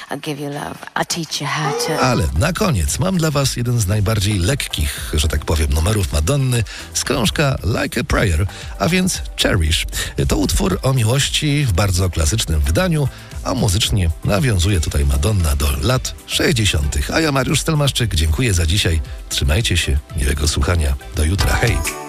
I'll give you love. I'll teach you how to... Ale na koniec mam dla was jeden z najbardziej lekkich, że tak powiem, numerów Madonny z krążka Like a Prayer, a więc Cherish. To utwór o miłości w bardzo klasycznym wydaniu, a muzycznie nawiązuje tutaj Madonna do lat 60. A ja, Mariusz Stelmaszczyk, dziękuję za dzisiaj. Trzymajcie się, miłego słuchania. Do jutra. Hej!